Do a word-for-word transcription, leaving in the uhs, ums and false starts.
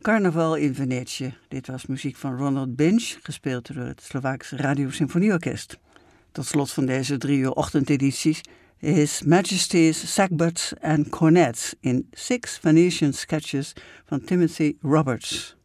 Carnaval in Venetië. Dit was muziek van Ronald Binch, gespeeld door het Slovaakse Radio-Symfonieorkest. Tot slot van deze drie uur ochtendedities His Majesty's Sackbuts and Cornets in Six Venetian Sketches van Timothy Roberts.